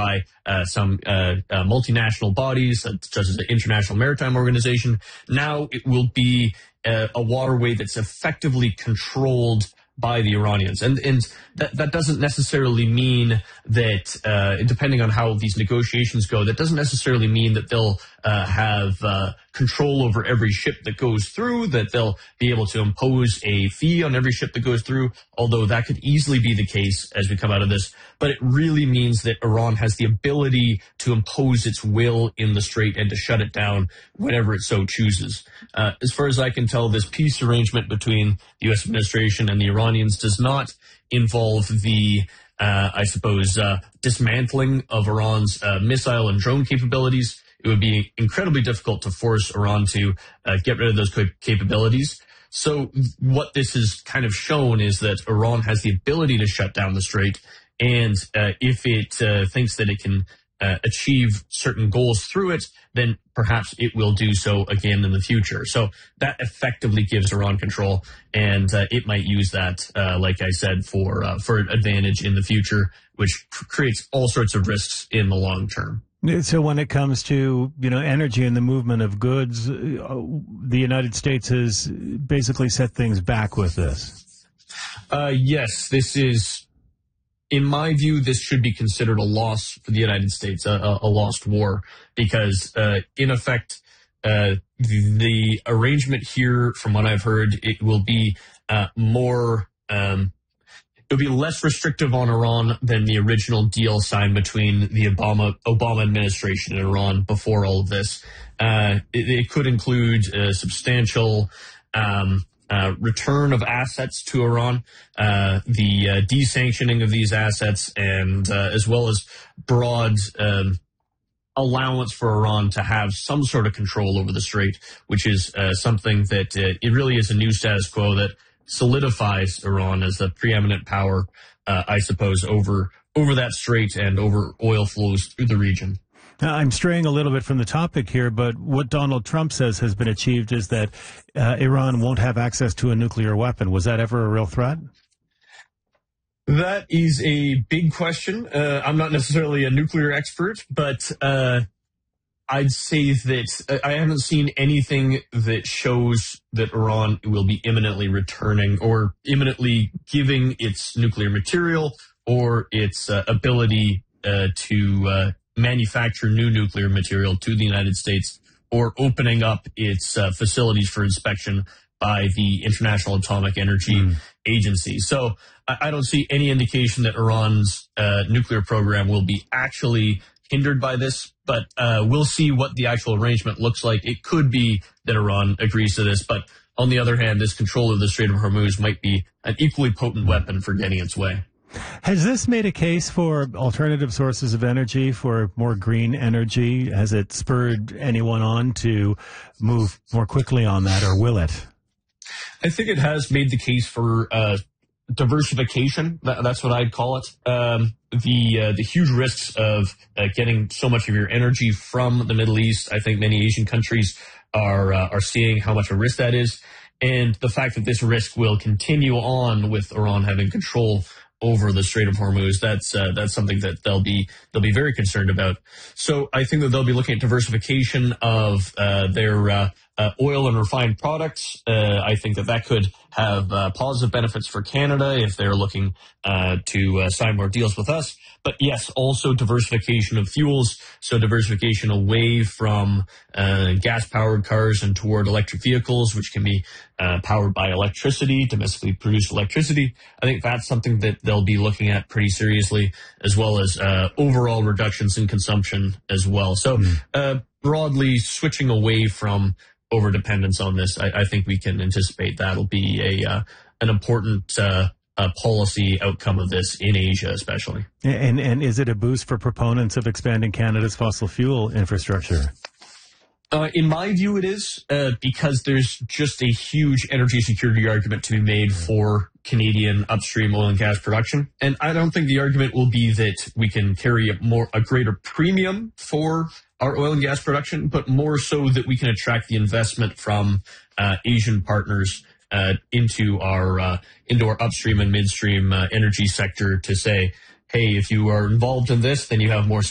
by some multinational bodies, such as the International Maritime Organization. Now it will be a waterway that's effectively controlled by the Iranians. And that doesn't necessarily mean that, depending on how these negotiations go, that doesn't necessarily mean that they'll have control over every ship that goes through, that they'll be able to impose a fee on every ship that goes through, although that could easily be the case as we come out of this. But it really means that Iran has the ability to impose its will in the strait and to shut it down whenever it so chooses. As far as I can tell, this peace arrangement between the U.S. administration and the Iranians does not involve the dismantling of Iran's missile and drone capabilities. It would be incredibly difficult to force Iran to get rid of those capabilities. So what this has kind of shown is that Iran has the ability to shut down the strait, and if it thinks that it can achieve certain goals through it, then perhaps it will do so again in the future. So that effectively gives Iran control, and it might use that, like I said, for advantage in the future, which creates all sorts of risks in the long term. So when it comes to, energy and the movement of goods, the United States has basically set things back with this. Yes, this is, in my view, this should be considered a loss for the United States, a lost war, because in effect, the arrangement here, from what I've heard, it will be it'll be less restrictive on Iran than the original deal signed between the Obama administration and Iran before all of this. It could include a substantial return of assets to Iran, the desanctioning of these assets, and as well as broad allowance for Iran to have some sort of control over the strait, which is something that it really is a new status quo that solidifies Iran as the preeminent power, I suppose, over that strait and over oil flows through the region. Now, I'm straying a little bit from the topic here, but what Donald Trump says has been achieved is that Iran won't have access to a nuclear weapon. Was that ever a real threat? That is a big question. I'm not necessarily a nuclear expert, but I'd say that I haven't seen anything that shows that Iran will be imminently returning or imminently giving its nuclear material or its ability to manufacture new nuclear material to the United States, or opening up its facilities for inspection by the International Atomic Energy Agency. So I don't see any indication that Iran's nuclear program will be actually hindered by this, but we'll see what the actual arrangement looks like. It could be that Iran agrees to this, but on the other hand, this control of the Strait of Hormuz might be an equally potent weapon for getting its way. Has this made a case for alternative sources of energy, for more green energy? Has it spurred anyone on to move more quickly on that, or will it? I think it has made the case for diversification. That's what I'd call it. The huge risks of getting so much of your energy from the Middle East. I think many Asian countries are seeing how much a risk that is, and the fact that this risk will continue on with Iran having control over the Strait of Hormuz. That's something that they'll be very concerned about. So I think that they'll be looking at diversification of their oil and refined products. I think that could have positive benefits for Canada if they're looking to sign more deals with us. But yes, also diversification of fuels, so diversification away from gas-powered cars and toward electric vehicles, which can be powered by electricity, domestically produced electricity. I think that's something that they'll be looking at pretty seriously, as well as overall reductions in consumption as well. So broadly switching away from overdependence on this, I think we can anticipate that'll be an important policy outcome of this in Asia, especially. And is it a boost for proponents of expanding Canada's fossil fuel infrastructure? In my view, it is, because there's just a huge energy security argument to be made for Canadian upstream oil and gas production. And I don't think the argument will be that we can carry a greater premium for our oil and gas production, but more so that we can attract the investment from Asian partners into our upstream and midstream energy sector to say, hey, if you are involved in this, then you have more